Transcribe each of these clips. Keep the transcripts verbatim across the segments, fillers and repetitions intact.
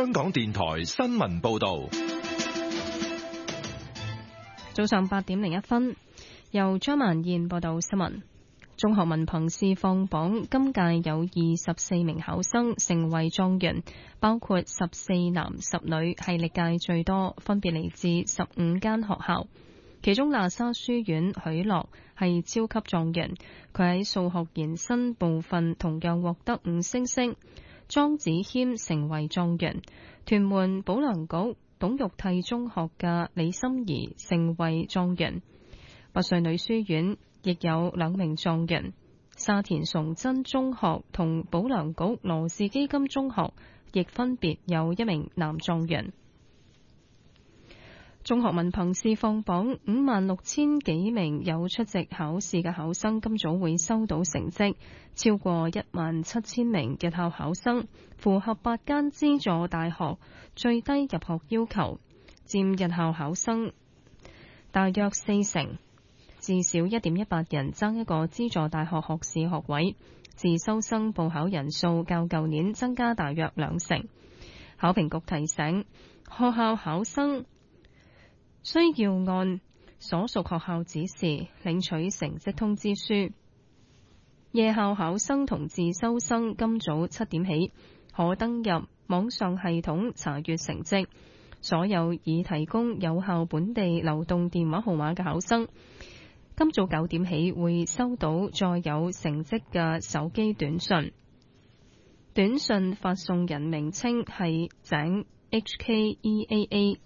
香港電台新聞報道。 早上八點零一分，由張曼燕報道新聞。中學文憑試放榜，今屆有二十四名考生成為狀元，包括十四男十女，係歷屆最多，分別嚟自十五間學校。其中喇沙書院許樂係超級狀元，佢喺數學延伸部分同樣獲得五星星。莊子謙成為狀元，屯門保良局董玉娣中學嘅李心怡成為狀元。拔萃女書院亦有兩名狀元，沙田崇真中學同保良局羅氏基金中學亦分別有一名男狀元。中學文憑試放榜，五萬六千幾名有出席考試嘅考生今早會收到成績，超過一萬七千名日校考生符合八間資助大學最低入學要求，佔日校考生大約四成。至少一點一八人爭一個資助大學學士學位，自修生報考人數較舊年增加大約兩成。考評局提醒，學校考生需要按所屬學校指示領取成績通知書。夜校考生同自修生今早七點起可登入網上系統查閱成績。所有已提供有效本地流動電話號碼嘅考生，今早九點起會收到載有成績嘅手機短信，短信發送人名稱係井 H K E A A。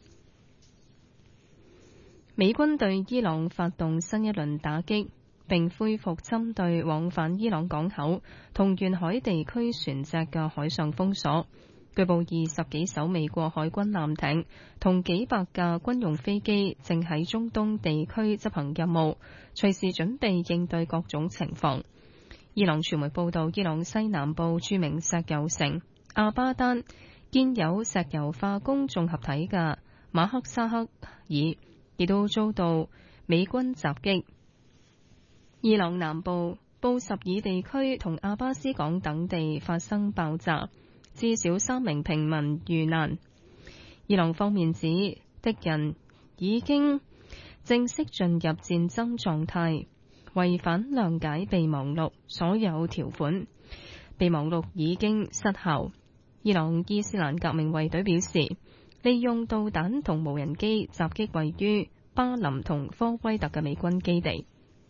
美軍對伊朗發動新一輪打擊，並恢復針對往返伊朗港口同沿海地區船隻嘅海上封鎖。據報二十幾艘美國海軍艦艇同幾百架軍用飛機正喺中東地區執行任務，隨時準備應對各種情況。伊朗傳媒報道，伊朗西南部著名石油城阿巴丹建有石油化工綜合體嘅馬克沙克爾亦都遭到美軍襲擊。伊朗南部布什爾地區同阿巴斯港等地發生爆炸，至少三名平民遇難。伊朗方面指敵人已經正式進入戰爭狀態，違反諒解備忘錄所有條款，備忘錄已經失效。伊朗伊斯蘭革命衛隊表示，利用導彈同無人機襲擊位於巴林同科威特嘅美軍基地。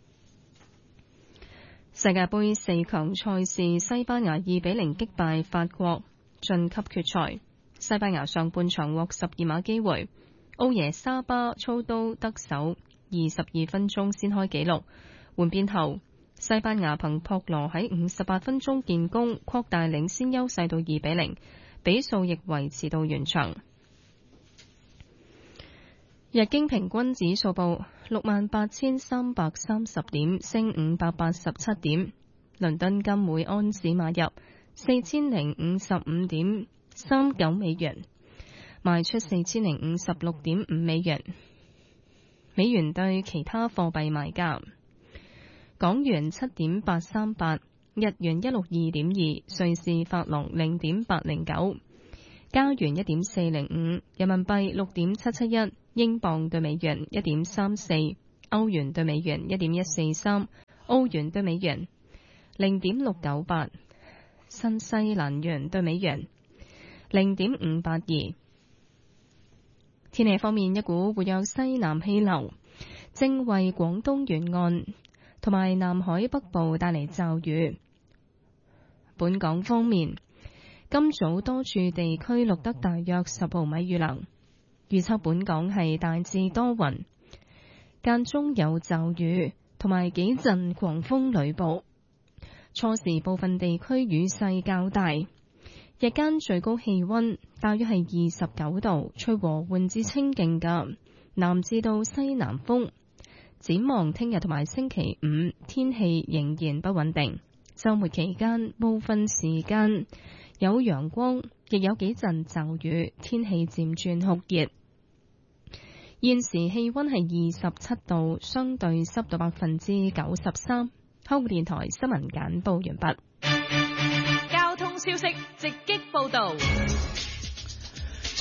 世界盃四強賽事，西班牙二比零擊敗法國，晉級決賽。西班牙上半場獲十二碼機會，奧耶沙巴操刀得手，二十二分鐘先開紀錄。換邊後，西班牙憑博羅喺五十八分鐘建功，擴大領先優勢到二比零，比數亦維持到完場。日經平均指數報六萬八千三百三十點，升五百八十七點。倫敦金每安士買入四千零五十五點三九美元，賣出四千零五十六點五美元。美元對其他貨幣賣價：港元七點八三八，日元一六二點二，瑞士法郎零點八零九，加元一點四零五，人民幣六點七七一。英鎊對美元一點三四，歐元對美元一點一四三，澳元對美元零點六九八，新西蘭元對美元零點五八二。天氣方面，一股活躍西南氣流正為廣東沿岸同埋南海北部帶嚟驟雨。本港方面，今早多處地區錄得大約十毫米雨量。預測本港係大致多雲，間中有驟雨同埋幾陣狂風雷暴。初時部分地區雨勢較大，日間最高氣溫大約係二十九度，吹和緩至清勁嘅南至到西南風。展望聽日同埋星期五，天氣仍然不穩定。週末期間部分時間有陽光，亦有幾陣驟雨，天氣漸轉酷熱。現時氣溫係二十七度，相對濕度百分之九十三。香港電台新聞簡報完畢。 交通消息直擊報道。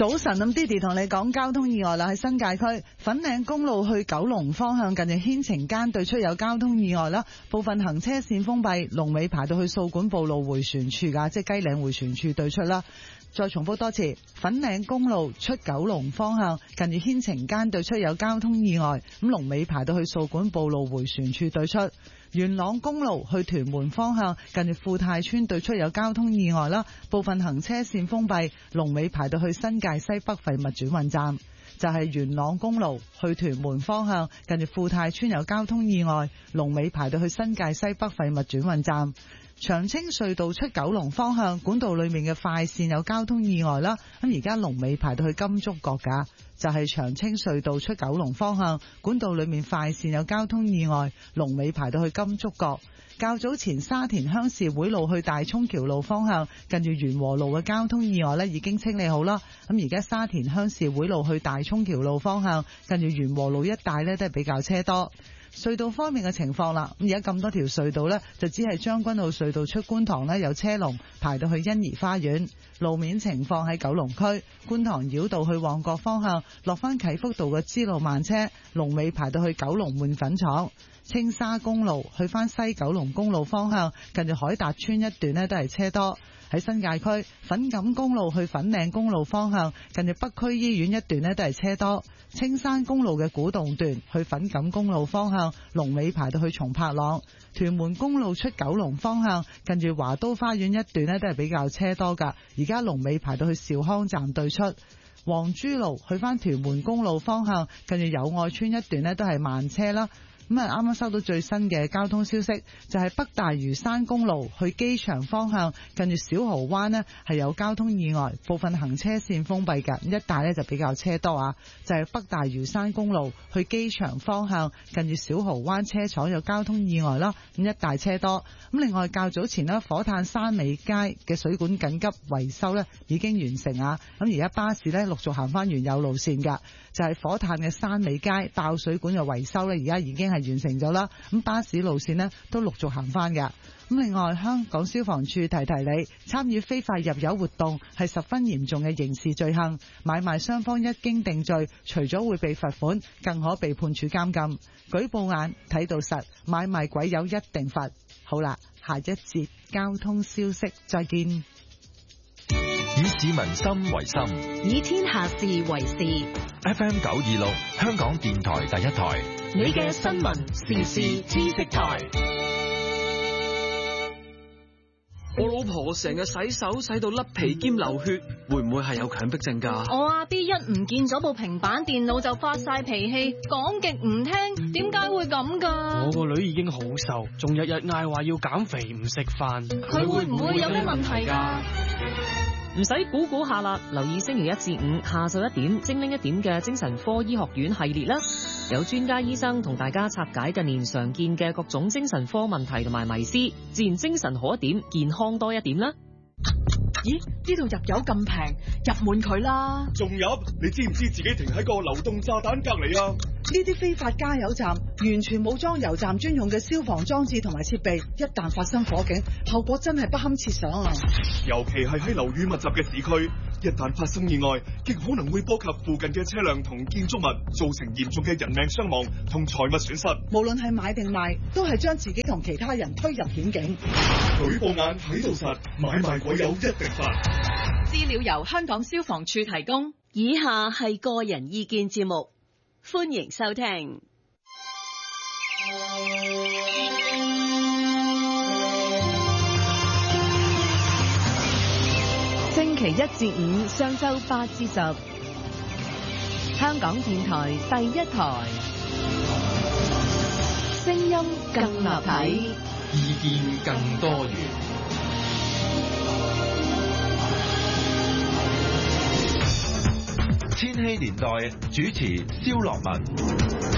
早晨，咁 Didi 同你講交通意外啦，喺新界區粉嶺公路去九龍方向近住牽晴間對出有交通意外啦，部分行車線封閉，龍尾排到去掃管埔路迴旋處噶，即係雞嶺迴旋處對出啦。再重複多次，粉嶺公路出九龍方向近住牽晴間對出有交通意外，咁龍尾排到去掃管埔路迴旋處對出。元朗公路去屯門方向近住富泰村對出有交通意外啦，部分行車線封閉，龍尾排到去新界西北廢物轉運站。就係元朗公路去屯門方向近住富泰村有交通意外，龍尾排到去新界西北廢物轉運站。長青隧道出九龍方向管道裏面嘅快線有交通意外啦，咁而家龍尾排到去金竹角噶。就係長青隧道出九龍方向管道裏面快線有交通意外，龍尾排到去金竹角。較早前沙田鄉事會路去大涌橋路方向近住元和路嘅交通意外呢已經清理好啦，咁而家沙田鄉事會路去大涌橋路方向近住元和路一帶呢都係比較車多。隧道方面嘅情況啦，咁而家咁多條隧道呢，就只係將軍澳隧道出觀塘呢有車龍排到去欣怡花園。路面情況喺九龍區觀塘繞道去旺角方向落返啟福道嘅支路慢車，龍尾排到去九龍換粉廠。青沙公路去返西九龍公路方向近住海達村一段呢都係車多。喺新界區粉錦公路去粉嶺公路方向近住北區醫院一段呢都係車多。青山公路嘅古洞段去粉錦公路方向龍尾排到去松柏塱。屯門公路出九龍方向近住華都花園一段呢都係比較車多噶，而家龍尾排到去兆康站對出。黃珠路去返屯門公路方向近住友愛村一段呢都係慢車啦。咁啊，啱啱收到最新嘅交通消息，就係北大嶼山公路去機場方向近住小蠔灣呢係有交通意外，部分行車線封閉嘅，一帶呢就比較車多啊。就係北大嶼山公路去機場方向近住小蠔灣車廠有交通意外啦，咁一帶車多。咁另外較早前呢，火炭山尾街嘅水管緊急維修呢已經完成啊，咁而家巴士呢陸續行翻原有路線㗎。就係火炭嘅山尾街爆水管嘅維修呢，而家已經係完成咗啦。咁巴士路線呢都陸續行翻㗎。咁另外，香港消防處提提你，參與非法入油活動係十分嚴重嘅刑事罪行，買賣雙方一經定罪，除咗會被罰款，更可被判處監禁。舉報眼睇到實，買賣鬼友一定罰。好啦，下一節交通消息再見。 以市民心為心， 以天下事為事。 F M 九二六，香港電台第一台， 你嘅新聞時事知識台。 我老婆成日洗手洗到甩皮兼流血，會唔會係有強迫症㗎？ 我阿 B 一唔見咗部平板電腦就發晒脾氣，講極唔聽，點解會咁㗎？ 我個女已經好瘦，仲日日嗌話要減肥唔食飯， 佢會唔會有咩問題㗎？ 唔使估估下啦，留意星期一至五下晝一點精靈一點嘅精神科醫學院系列啦，有專家醫生同大家拆解近年常見嘅各種精神科問題同埋迷思，自然精神好一點，健康多一點啦。 咦？呢度入油咁平，入滿佢啦！ 仲入？你知唔知自己停喺個流動炸彈隔籬啊？ 呢啲非法加油站完全冇裝油站專用嘅消防裝置同埋設備，一旦發生火警，後果真係不堪設想啊！ 尤其係喺樓宇密集嘅市區，一旦發生意外，極可能會波及附近嘅車輛同建築物，造成嚴重嘅人命傷亡同財物損失。 無論係買定賣，都係將自己同其他人推入險境。 舉報眼睇到實，買賣鬼友一定罰。 資料由香港消防處提供。 以下係個人意見節目，歡迎收聽。 星期一至五上晝八至十，香港電台第一台，聲音更立體， 意見更多元。千禧年代主持蕭樂文。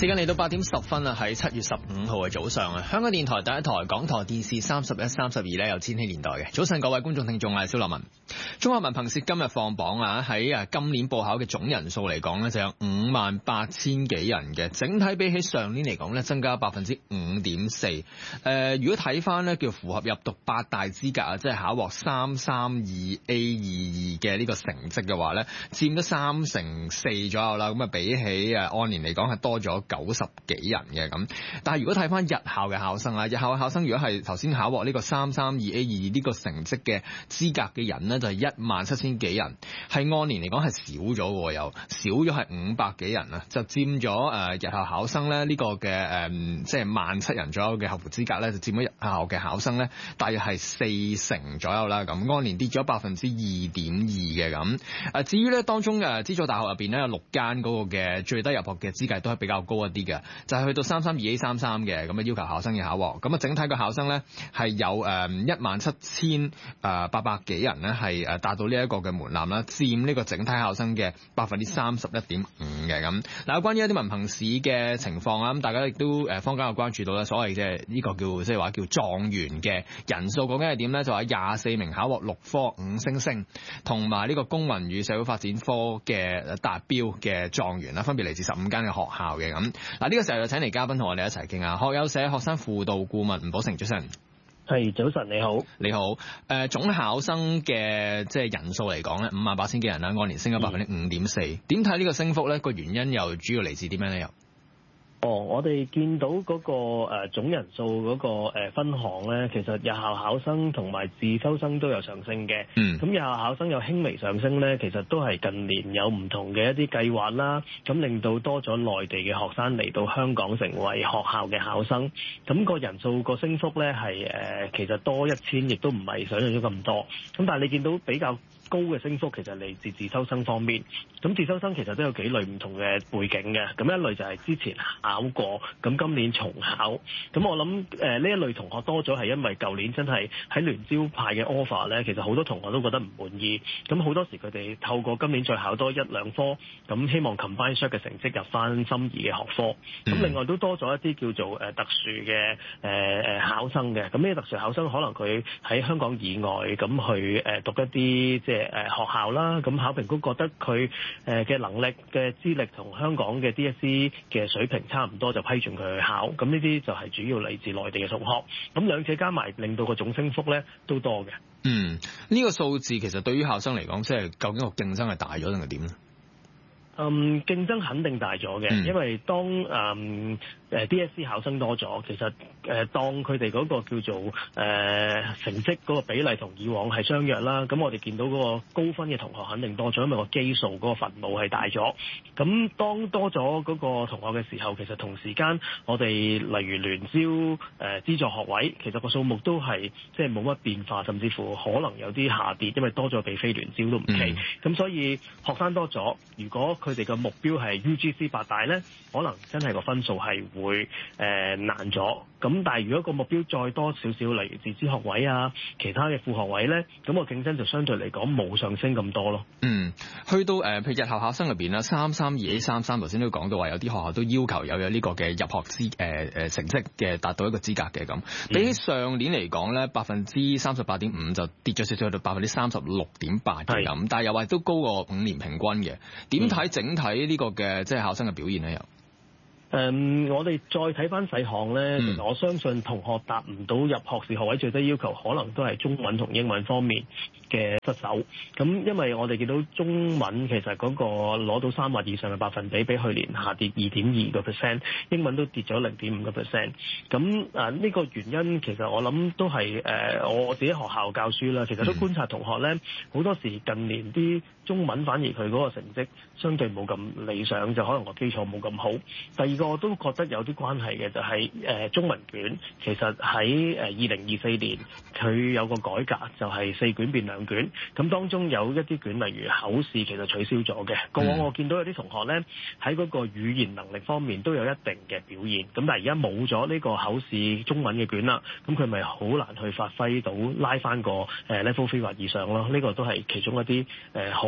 時間嚟到八點十分啦，喺七月十五號嘅早上啊，香港電台第一台、港台電視三十一、三十二咧有千禧年代嘅。早晨各位觀眾聽眾，我係蕭樂文。中學文憑試今日放榜啊，喺啊今年報考嘅總人數嚟講咧，就有五萬八千幾人嘅，整體比起上年嚟講咧，增加百分之五點四。誒，如果睇翻咧叫符合入讀八大資格啊，即係考獲三三二 A 二二嘅呢個成績嘅話咧，佔咗三成四左右啦。咁啊，比起誒按年嚟講係多咗九十幾人嘅咁，但係如果睇翻日校嘅考生啊，日校嘅考生如果係頭先考獲呢個三三二 A 二呢個成績嘅資格嘅人呢，就係一萬七千幾人，係按年嚟講係少咗嘅，又少咗係五百幾人啊，就佔咗誒日校考生咧呢個嘅誒即係萬七人左右嘅合乎資格咧，就佔咗日校嘅考生咧大約係四成左右啦。咁按年跌咗百分之二點二嘅咁。誒至於咧當中誒資助大學入邊咧有六間嗰個嘅最低入學嘅資格都係比較高一啲嘅。就係去到三三二 A 三三嘅咁啊，要求考生嘅考獲，咁啊整體嘅考生咧係有誒一萬七千誒八百幾人咧係誒達到呢一個嘅門檻啦，佔呢個整體考生嘅百分之三十一點五嘅咁。嗱，關於一啲文憑試嘅情況啊，咁大家亦都誒坊間有關注到咧，所謂嘅呢個叫即係話叫狀元嘅人數究竟係點咧？就話廿四名考獲六科五星星，同埋呢個公民與社會發展科嘅達標嘅狀元啦，分別嚟自十五間嘅學校嘅咁。嗱，呢個時候就請嚟嘉賓同我哋一齊傾下，學友社學生輔導顧問吳寶成，早晨。 係，早晨，你好。你好。誒、 呃，總考生嘅即係人數嚟講咧，五萬八千幾人啦，按年升咗百分之五點四。點睇呢個升幅咧？個原因又主要嚟自啲咩咧？又？ 哦，我哋見到嗰、那個誒、呃、總人數嗰個誒分項咧，其實日校考生同埋自修生都有上升嘅。嗯。咁日校考生有輕微上升咧，其實都係近年有唔同嘅一啲計劃啦，咁令到多咗內地嘅學生嚟到香港成為學校嘅考生。咁、那個人數個升幅咧係誒其實多一千，亦都唔係想象咗咁多。咁但係你見到比較高嘅升幅其實嚟自自修生方面。咁自修生其實都有幾類唔同嘅背景嘅。咁一類就係之前考過，咁今年重考。咁我諗誒呢一類同學多咗係因為舊年真係喺聯招派嘅 offer 咧，其實好多同學都覺得唔滿意。咁好多時佢哋透過今年再考多一兩科，咁希望 combine short 嘅成績入翻心儀嘅學科。咁另外都多咗一啲叫做誒特殊嘅誒誒考生嘅。咁呢啲特殊考生可能佢喺香港以外咁去誒讀一啲即係誒學校啦。咁考評局覺得佢誒嘅能力嘅資歷同香港嘅 D S E 嘅水平差唔多，就批准佢去考。咁呢啲就係主要嚟自內地嘅同學。咁兩者加埋，令到個總升幅咧都多嘅。 嗯，呢、這個數字其實對於考生嚟講，即係究竟個競爭係大咗定係點咧？ 嗯，競爭肯定大咗嘅、嗯，因為當誒誒、嗯、D S E 考生多咗，其實誒、呃、當佢哋嗰個叫做誒、呃、成績嗰個比例同以往係相若啦，咁我哋見到嗰個高分嘅同學肯定多咗，因為個基數嗰個分母係大咗。咁當多咗嗰個同學嘅時候，其實同時間我哋例如聯招誒、呃、資助學位，其實個數目都係即係冇乜變化，甚至乎可能有啲下跌，因為多咗被非聯招都唔奇。咁、嗯、所以學生多咗，如果佢哋嘅目標係 U G C 八大咧，可能真係個分數係會誒、呃、難咗。咁但係如果個目標再多少少，例如自資學位啊、其他嘅副學位咧，咁個競爭就相對嚟講冇上升咁多咯。嗯， 去到誒、呃、譬如日校考生入邊啦，三三二 A 三三頭先都講到話，有啲學校都要求有有呢個嘅入學資誒誒成績嘅達到一個資格嘅咁。比起上年嚟講咧，百分之三十八點五就跌咗少少去到百分之三十六點八嘅咁，但係又話都高過五年平均嘅。點睇整體呢個嘅即係考生嘅表現咧？又？ 誒、嗯，我哋再睇翻細項咧，其實我相信同學達唔到入學士學位最低要求，可能都係中文同英文方面嘅失手。咁因為我哋見到中文其實嗰個攞到三或以上嘅百分比，比去年下跌二點二個 percent， 英文都跌咗零點五個 percent。咁啊呢個原因其實我諗都係誒、呃、我自己學校教書啦，其實都觀察同學咧，好多時近年啲中文反而佢嗰個成績相對冇咁理想，就可能個基礎冇咁好。第二個我都覺得有啲關係嘅就係、是、誒、呃、中文卷，其實喺誒二零二四年佢有個改革，就係四卷變兩卷。咁當中有一啲卷，例如口試，其實取消咗嘅。過往我見到有啲同學咧喺嗰個語言能力方面都有一定嘅表現。咁但係而家冇咗呢個口試中文嘅卷啦，咁佢咪好難去發揮到拉翻個誒 level three 或以上咯。呢、這個都係其中一啲誒、呃、可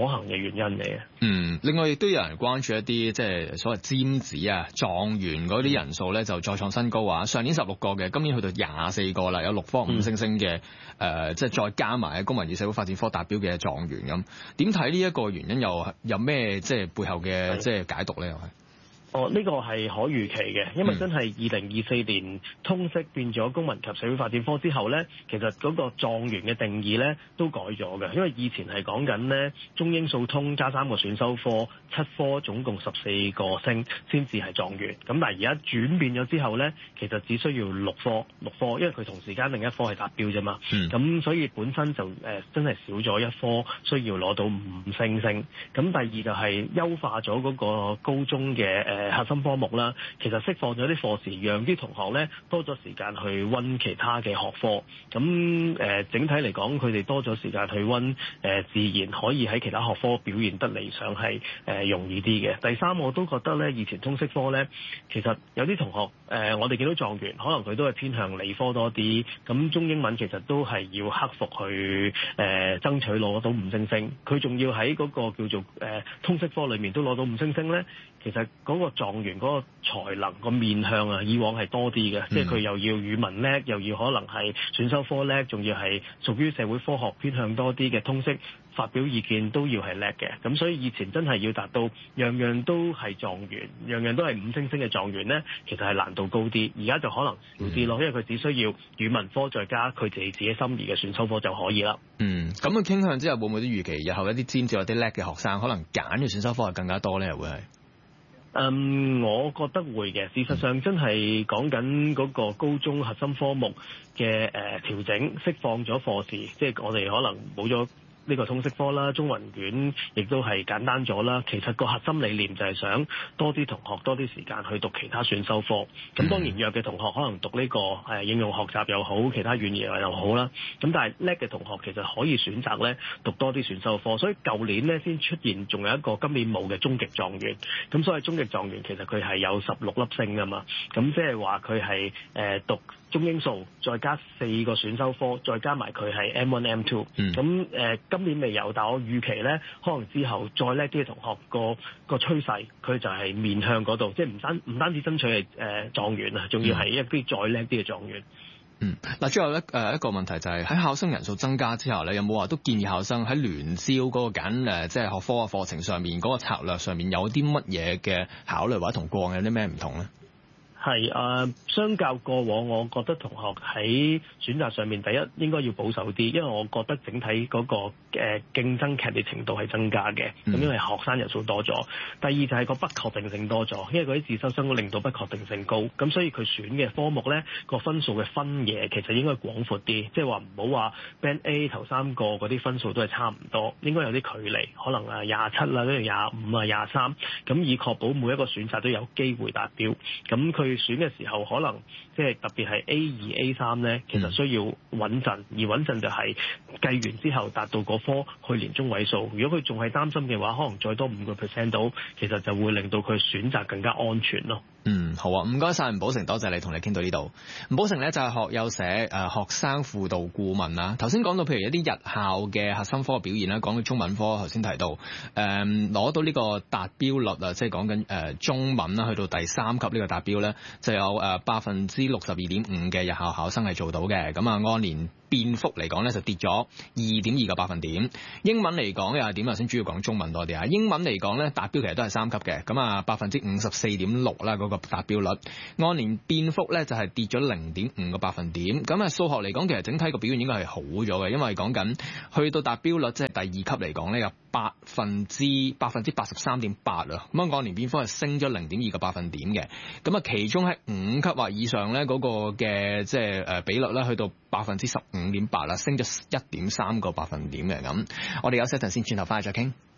可行嘅原因嚟嘅。 嗯，另外亦都有人關注一啲即係所謂尖子啊、狀元嗰啲人數咧，就再創新高啊！上年十六個嘅，今年去到廿四個啦，有六科五星星嘅誒、嗯呃，即係再加埋公民與社會發展科達標嘅狀元咁。點睇呢一個原因又有咩即係背後嘅即係解讀咧？又係？ 哦，呢、這個係可預期嘅，因為真係二零二四年通識變咗公民及社會發展科之後呢，其實嗰個狀元嘅定義呢都改咗嘅，因為以前係講緊呢中英數通加三個選修科，七科總共十四個星先至係狀元。咁但係而家轉變咗之後呢，其實只需要六科六科，因為佢同時間另一科係達標啫嘛。咁、嗯、所以本身就誒、呃、真係少咗一科需要攞到五星星。咁第二就係優化咗嗰個高中嘅誒。呃核心科目啦，其實釋放咗啲課時，讓啲同學咧多咗時間去溫其他嘅學科。咁誒、呃、整體嚟講，佢哋多咗時間去溫誒、呃，自然可以喺其他學科表現得理想係誒、呃、容易啲嘅。第三，我都覺得咧，以前通識科咧，其實有啲同學誒、呃，我哋見到狀元，可能佢都係偏向理科多啲。咁中英文其實都係要克服去誒、呃、爭取攞到五星星。佢仲要喺嗰個叫做誒、呃、通識科裏面都攞到五星星咧。其實嗰個狀元嗰個才能個面向啊，以往係多啲嘅，嗯、即係佢又要語文叻，又要可能係選修科叻，仲要係屬於社會科學偏向多啲嘅通識，發表意見都要係叻嘅。咁所以以前真係要達到樣樣都係狀元，樣樣都係五星星嘅狀元呢，其實係難度高啲。而家就可能少啲咯，因為佢只需要語文科再加佢哋自己心儀嘅選修科就可以啦。 嗯，咁嘅傾向之後會唔會啲預期日後一啲尖子或者叻嘅學生，可能揀嘅選修科係更加多呢？會係？ 嗯，我覺得會嘅。事實上，真係講緊嗰個高中核心科目嘅誒、呃、調整，釋放咗課時，即係我哋可能冇咗呢個通識科啦，中文卷亦都係簡單咗啦。其實個核心理念就係想多啲同學多啲時間去讀其他選修科。咁當然弱嘅同學可能讀呢、這個誒、呃、應用學習又好，其他語言又好啦。咁但係叻嘅同學其實可以選擇咧讀多啲選修科。所以舊年咧先出現，仲有一個今年冇嘅終極狀元。咁所以終極狀元其實佢係有十六粒星㗎嘛。咁即係話佢係誒讀中英數，再加四個選修科，再加埋佢係 M 一 M 二。咁、嗯、誒、呃、今年未有，但我預期咧，可能之後再叻啲嘅同學個個趨勢，佢就係面向嗰度，即係唔單唔單止爭取係誒狀元啊，仲要係一啲再叻啲嘅狀元。 嗯，嗱，最後咧誒一個問題就係喺考生人數增加之後咧，有冇話都建議考生喺聯招嗰個揀誒即係學科嘅課程上面嗰、嗰個策略上面有啲乜嘢嘅考慮，或者同過往有啲咩唔同咧？ 係誒、呃，相較過往，我覺得同學喺選擇上面，第一應該要保守啲，因為我覺得整體嗰、那個誒、呃、競爭劇烈程度係增加嘅。咁、嗯、因為學生人數多咗，第二就係個不確定性多咗，因為嗰啲自修生令到不確定性高，咁所以佢選嘅科目咧個分數嘅分野其實應該廣闊啲，即係話唔好話 Band A 頭三個嗰啲分數都係差唔多，應該有啲距離，可能啊廿七啦，跟住廿五啊廿三，咁以確保每一個選擇都有機會達標。咁佢選嘅時候可能即係特別係 A 二 A 三咧，其實需要穩陣，而穩陣就係計完之後達到嗰科去年中位數。如果佢仲係擔心嘅話，可能再多五個 percent 到，其實就會令到佢選擇更加安全咯。 嗯，好啊，唔該晒吳寶成，多謝你同你傾到呢度。吳寶成咧就係學友社誒、呃、學生輔導顧問啦。頭先講到譬如一啲日校嘅核心科嘅表現啦，講到中文科，頭先提到誒攞、呃、到呢個達標率啊，即係講緊誒中文啦，去到第三級呢個達標咧，就有誒百分之六十二點五嘅日校考生係做到嘅。咁啊，按年變幅嚟講咧就跌咗二點二個百分點。英文嚟講又係點啊？先主要講中文多啲啊。英文嚟講咧達標其實都係三級嘅，咁啊百分之五十四點六啦嗰個達標率，按年變幅咧就係跌咗零點五個百分點。咁啊數學嚟講其實整體個表現應該係好咗嘅，因為講緊去到達標率即係第二級嚟講咧有百分之百分之八十三點八啊，咁啊按年變幅係升咗零點二個百分點嘅。咁啊其中喺五級或以上咧嗰個嘅即係誒比率咧去到百分之十五點八啦，升咗一點三個百分點嘅。咁我哋休息一陣先，轉頭翻去再傾。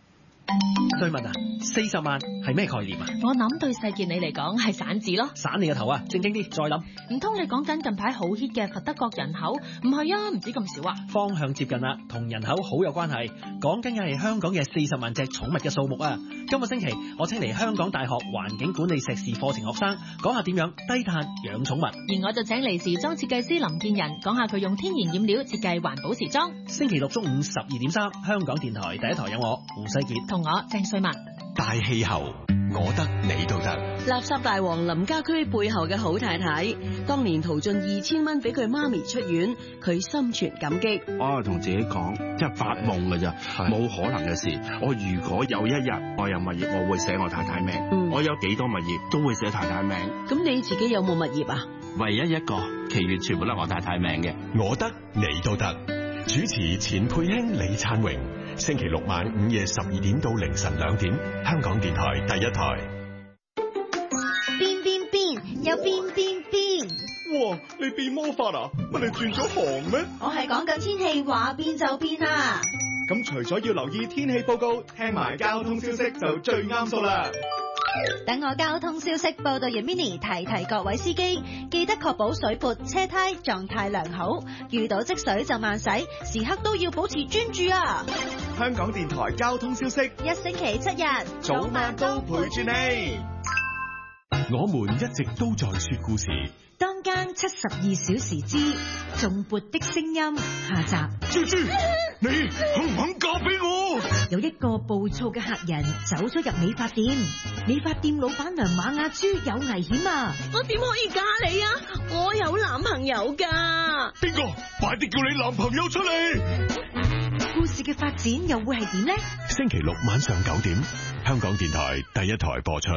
瑞文啊，四十萬係咩概念啊？ 我諗對細傑你嚟講係散字咯。 散你個頭啊！正經啲，再諗。 唔通你講緊近排好 hit 嘅佛得角人口？唔係啊，唔止咁少啊。 方向接近啦，同人口好有關係。講緊嘅係香港嘅四十萬隻寵物嘅數目啊！今個星期我請嚟香港大學環境管理碩士課程學生講下點樣低碳養寵物。 而我就請嚟時裝設計師林建仁講下佢用天然染料設計環保時裝。 星期六中午十二點三，香港電台第一台有我胡世傑同我鄭瑞文。 大氣候，我得你都得。 垃圾大王林家駒背後嘅好太太，當年淘盡二千蚊俾佢媽咪出院，佢心存感激。 我同自己講，即係發夢㗎咋，冇可能嘅事。我如果有一日我有物業，我會寫我太太名。嗯、我有幾多物業都會寫太太名。 咁你自己有冇物業啊？ 唯一一個，其餘全部都係我太太名嘅。 我得你都得。主持錢佩卿、李燦榮，星期六晚午夜十二點到凌晨兩點，香港電台第一台。 變變變，有變變變。 哇！你變魔法啊？乜你轉咗行咩？ 我係講緊天氣，話變就變啊！ 咁除咗要留意天氣報告，聽埋交通消息就最啱數啦。 等我交通消息報道員 Mini 提提各位司機，記得確保水潑、車胎狀態良好，遇到積水就慢駛，時刻都要保持專注啊！ 香港電台交通消息， 一星期七日， 早晚都陪住你。 我們一直都在說故事。 當間七十二小時之頌缽的聲音下集。 豬豬，你肯唔肯嫁俾我？ 有一個暴躁嘅客人走咗入理髮店，理髮店老闆娘馬雅珠有危險啊！ 我點可以嫁你啊？我有男朋友噶。 邊個？快啲叫你男朋友出嚟！ 故事嘅發展又會係點呢？ 星期六晚上九點，香港電台第一台播出。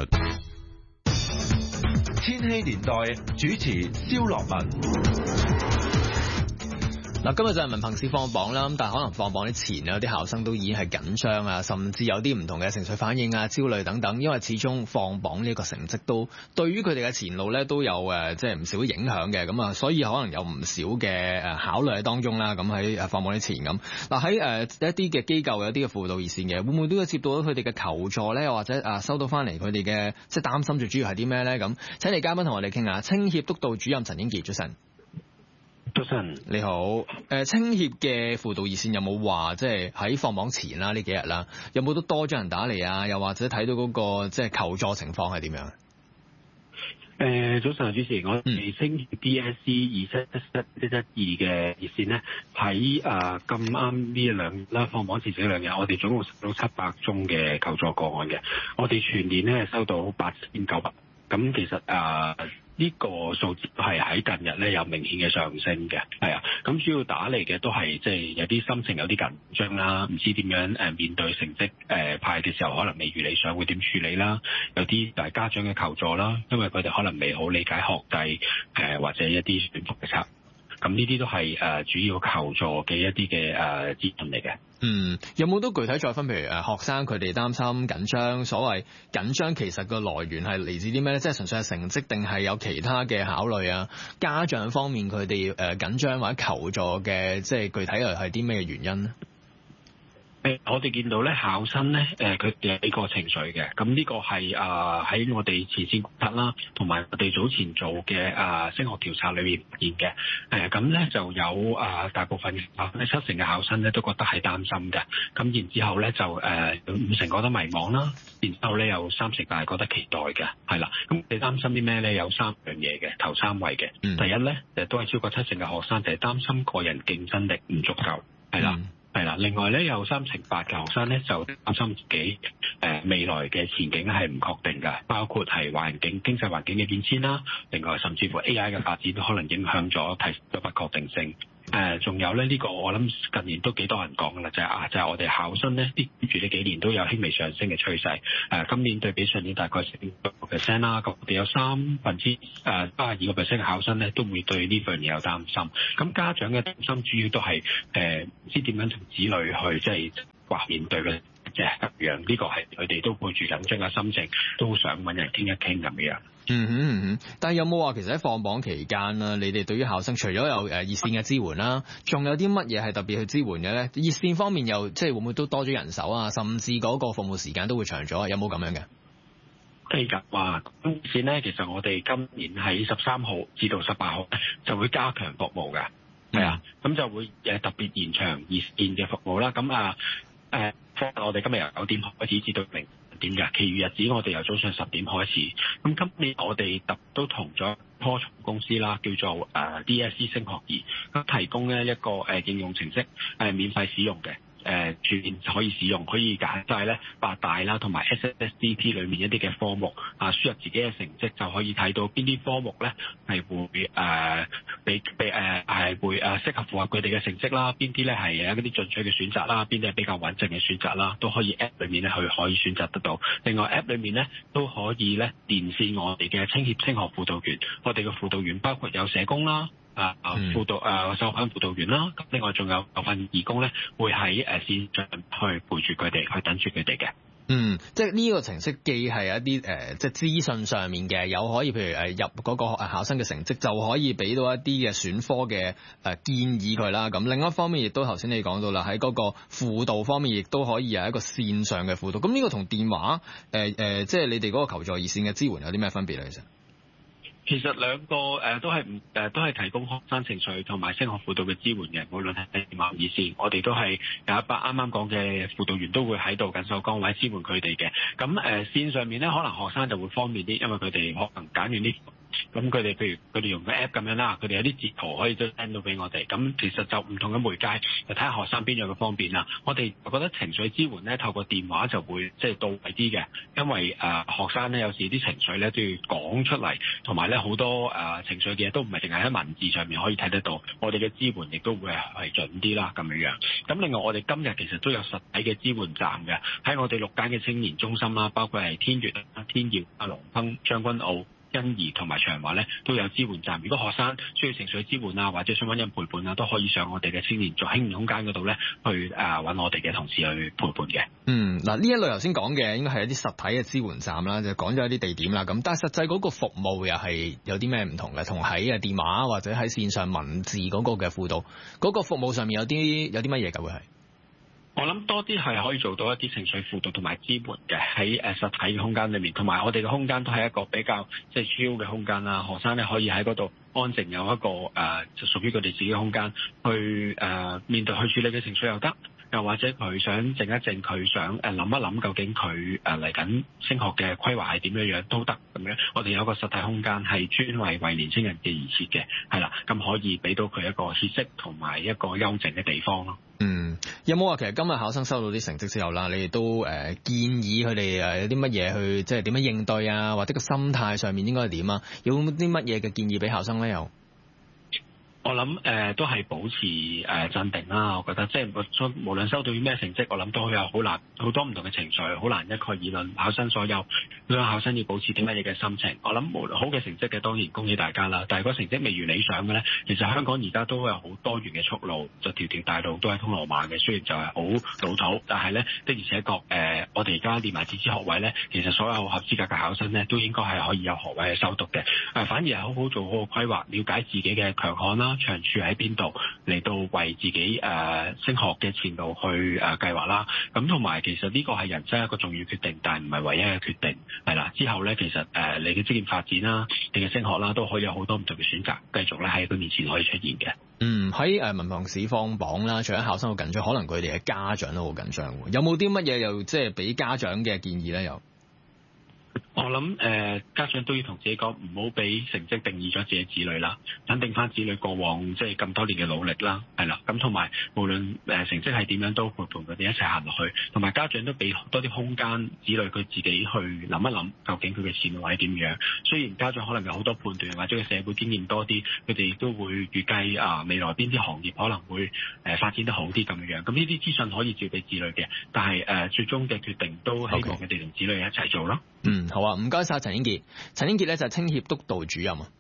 千禧年代主持蕭樂文。 嗱，今日就係文憑試放榜啦，咁但係可能放榜之前有啲考生都已經係緊張啊，甚至有啲唔同嘅情緒反應啊、焦慮等等，因為始終放榜呢個成績都對於佢哋嘅前路咧都有誒即係唔少影響嘅，咁啊，所以可能有唔少嘅誒考慮喺當中啦。咁喺誒放榜之前咁，嗱喺誒一啲嘅機構有啲嘅輔導熱線嘅，會唔會都有接到佢哋嘅求助咧？或者啊收到翻嚟佢哋嘅即係擔心最主要係啲咩咧？咁請嚟嘉賓同我哋傾下，青協督導主任陳英傑，早晨。 早晨， 你好。誒、呃，青協嘅輔導熱線有冇話，即係喺放榜前啦，呢幾日啦，有冇都多咗人打嚟啊？又或者睇到嗰、那個即係求助情況係點樣？ 誒、呃，早晨主持，我哋青協 D S C 二七一七一一二嘅熱線咧，喺誒咁啱呢兩日啦，放榜前呢兩日，我哋總共收到七百宗嘅求助個案嘅，我哋全年咧收到八千九百，咁其實誒。呃呢個數字係喺近日咧有明顯嘅上升嘅，係啊，咁主要打嚟嘅都係即係有啲心情有啲緊張啦，唔知點樣誒面對成績誒派嘅時候可能未如理想，會點處理啦？有啲就係家長嘅求助啦，因為佢哋可能未好理解學制誒或者一啲選擇嘅策。咁呢啲都係誒主要求助嘅一啲嘅誒資訊嚟嘅。 嗯，有冇都具體再分？譬如誒學生佢哋擔心緊張，所謂緊張其實個來源係嚟自啲咩咧？即係純粹係成績定係有其他嘅考慮啊？家長方面佢哋誒緊張或者求助嘅，即係具體係係啲咩原因咧？ 誒，我哋見到咧考生咧，誒佢哋有幾個情緒嘅，咁呢個係啊喺我哋前線觀察啦，同埋我哋早前做嘅啊升學調查裏面發現嘅，誒咁咧就有啊大部分啊七成嘅考生咧都覺得係擔心嘅，咁然之後咧就誒五成覺得迷茫啦，然之後咧有三成但係覺得期待嘅，係啦，咁你擔心啲咩咧？有三樣嘢嘅，頭三位嘅，嗯、第一咧誒都係超過七成嘅學生就係擔心個人競爭力唔足夠，係啦。嗯係啦，另外咧有三成八嘅學生咧就擔心自己誒、呃、未來嘅前景係唔確定嘅，包括係環境經濟環境嘅變遷啦，另外甚至乎 A I 嘅發展都可能影響咗提咗不確定性。誒、呃，仲有咧呢、這個我諗近年都幾多人講㗎啦，就係、是、啊，就係、是、我哋考生咧，啲跟住呢幾年都有輕微上升嘅趨勢。誒、呃，今年對比上年大概四個 percent 啦，咁我哋有三分之誒八十二個 percent 嘅考生咧都會對呢樣嘢有擔心。咁家長嘅擔心主要都係誒唔知點樣同子女去即係話面對嘅即係一樣，呢、這個係佢哋都抱住緊張嘅心情，都想揾人傾一傾咁樣。 嗯哼嗯哼，但係有冇話其實喺放榜期間啦，你哋對於考生除咗有誒熱線嘅支援啦，仲有啲乜嘢係特別去支援嘅咧？熱線方面又即係會唔會都多咗人手啊？甚至嗰個服務時間都會長咗啊？有冇咁樣嘅？ 係㗎，話熱線咧，其實我哋今年喺十三號至到十八號就會加強服務㗎，係啊、嗯，咁就會誒特別延長熱線嘅服務啦。咁啊誒，我哋今日由九點開始至到零點嘅，其餘日子我哋由早上十點開始。咁今年我哋特都同咗科創公司啦，叫做誒 D S C 星學儀，咁提供咧一個誒應用程式係免費使用嘅。誒全面可以使用，可以揀晒咧八大啦，同埋 S S D T 裏面一啲嘅科目啊，輸入自己嘅成績就可以睇到邊啲科目咧係會誒俾俾誒係會誒適合符合佢哋嘅成績啦，邊啲咧係有一啲進取嘅選擇啦，邊啲係比較穩陣嘅選擇啦，都可以 App 裏面咧去可以選擇得到。另外 App 裏面咧都可以咧連線我哋嘅青協升學輔導員，我哋嘅輔導員包括有社工啦。啊啊輔導誒受訓輔導員啦，咁另外仲有有份義工咧，會喺誒線上去陪住佢哋，去等住佢哋嘅。 嗯，即係呢個程式既係一啲誒、呃，即係資訊上面嘅，有可以譬如誒入嗰個考生嘅成績，就可以俾到一啲嘅選科嘅誒、呃、建議佢啦。咁另一方面，亦都頭先你講到啦，喺嗰個輔導方面，亦都可以有一個線上嘅輔導。咁呢個同電話誒誒、呃呃，即係你哋嗰個求助熱線嘅支援有啲咩分別咧？其實？ 其實兩個誒、呃、都係唔誒都係提供學生情緒同埋升學輔導嘅支援嘅，無論係電話熱線，我哋都係有一班啱啱講嘅輔導員都會喺度緊守崗位支援佢哋嘅。咁誒、呃、線上面咧，可能學生就會方便啲，因為佢哋可能揀完啲。咁佢哋譬如佢哋用個 app 咁樣啦，佢哋有啲截圖可以都 send 到俾我哋。咁其實就唔同嘅媒介，就睇下學生邊樣嘅方便啦。我哋覺得情緒支援咧，透過電話就會即係到位啲嘅，因為誒、呃、學生咧有時啲情緒咧都要講出嚟，同埋咧好多誒、呃、情緒嘅嘢都唔係淨係喺文字上面可以睇得到。我哋嘅支援亦都會係準啲啦，咁樣樣。咁另外我哋今日其實都有實體嘅支援站嘅，喺我哋六間嘅青年中心啦，包括係天悅啊、天耀啊、龍亨、將軍澳、欣怡同埋長華咧都有支援站，如果學生需要情緒支援啊，或者想揾人陪伴啊，都可以上我哋嘅青年在青年空間嗰度咧去誒揾我哋嘅同事去陪伴嘅。嗯，嗱呢一類頭先講嘅應該係一啲實體嘅支援站啦，就講咗一啲地點啦。咁但係實際嗰個服務又係有啲咩唔同嘅？同喺誒電話或者喺線上文字嗰個嘅輔導嗰個服務上面有啲有啲乜嘢㗎會係？我諗多啲係可以做到一啲情緒輔導同埋支援嘅，喺誒實體嘅空間裏面，同埋我哋嘅空間都係一個比較即係 chill 嘅空間啦。學生咧可以喺嗰度安靜有一個誒、呃、就屬於佢哋自己嘅空間去誒、呃、面對去處理嘅情緒又得，又或者佢想靜一靜，佢想誒諗一諗究竟佢誒嚟緊升學嘅規劃係點樣樣都得咁樣。我哋有一個實體空間係專為為年輕人嘅而設嘅，係啦，咁可以俾到佢一個歇息同埋一個幽靜嘅地方咯。嗯，有冇話其實今日考生收到啲成績之後啦，你哋都誒、呃、建議佢哋誒有啲乜嘢去即係點樣應對啊，或者個心態上面應該係點啊？有啲乜嘢嘅建議俾考生咧？又？我諗誒、呃、都係保持誒鎮、呃、定啦，我覺得即係無論收到啲咩成績，我諗都有好難好多唔同嘅情緒，好難一概而論考生所有。咁考生要保持啲乜嘢嘅心情？我諗無論好嘅成績嘅當然恭喜大家啦，但係如果成績未如理想嘅咧，其實香港而家都有好多元嘅出路，就條條大路都係通羅馬嘅。雖然就係好老土，但係咧的而且確誒，我哋而家練埋自資學位咧，其實所有合資格嘅考生咧都應該係可以有學位去修讀嘅。誒、呃，反而係好好做好個規劃，了解自己嘅強項啦。長處喺邊度嚟到為自己誒、呃、升學嘅前路去誒、呃、計劃啦，咁同埋其實呢個係人生一個重要決定，但係唔係唯一嘅決定，係啦。之後咧其實誒、呃、你嘅職業發展啦，你嘅升學啦，都可以有好多唔同嘅選擇，繼續咧喺佢面前可以出現嘅。嗯，喺誒文憑試放榜啦，除咗考生好緊張，可能佢哋嘅家長都好緊張。有冇啲乜嘢又即係俾家長嘅建議咧？又？我諗誒、呃，家長都要同自己講，唔好俾成績定義咗自己子女啦，肯定翻子女過往即係咁多年嘅努力啦，係啦，咁同埋無論誒成績係點樣，都陪伴佢哋一齊行落去，同埋家長都俾多啲空間子女佢自己去諗一諗，究竟佢嘅前路係點樣。雖然家長可能有好多判斷，或者佢社會經驗多啲，佢哋亦都會預計啊未來邊啲行業可能會誒發展得好啲咁樣。咁呢啲資訊可以照俾子女嘅，但係誒、呃、最終嘅決定都希望佢哋同子女一齊做咯。嗯，好啊，唔該晒陳英傑。陳英傑咧就係青協督導主任啊。